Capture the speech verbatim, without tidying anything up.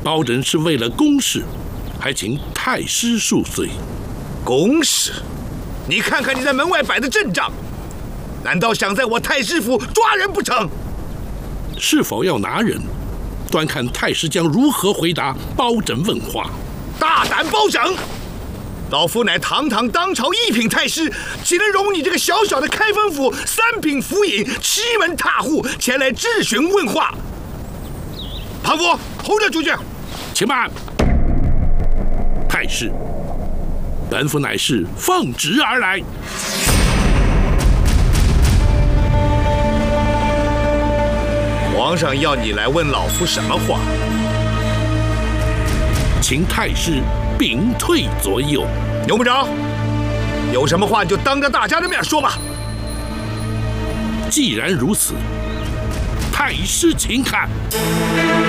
包拯是为了公事，还请太师恕罪。 公事？你看看你在门外摆的阵仗，难道想在我太师府抓人不成？ 是否要拿人，端看太师将如何回答包拯问话。 大胆包拯！老夫乃堂堂当朝一品太师，岂能容你这个小小的开封府三品府尹欺门踏户前来质询问话？庞福，侯着主将， 且慢！太师，本府乃是奉旨而来。 皇上要你来问老夫什么话？ 请太师屏退左右。 牛部长，有什么话就当着大家的面说吧。 既然如此，太师请看。